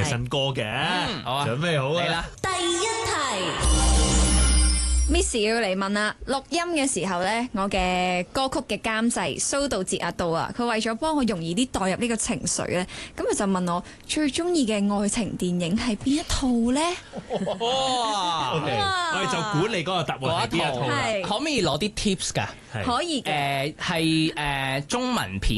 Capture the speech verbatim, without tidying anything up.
新歌嘅。好啊，準備好啊？嚟啦！ 第一題。Miss 要嚟問啦，錄音嘅時候呢，我嘅歌曲嘅監製蘇道哲阿道啊，佢為咗幫我容易啲代入呢個情緒呢，咁佢就問我最中意嘅愛情電影係邊一套呢？ 哇 ！OK，我哋就估你嗰個答案係邊一套啦。 可唔可以攞啲 tips 㗎？ 可以嘅。 誒係誒中文片。